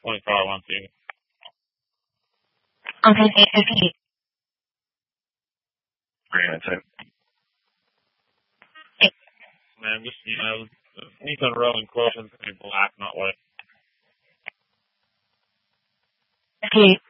20 see. Okay, 8:50. Great, that's it. Man, just, Nissan Rowan questions in black, not white. Okay.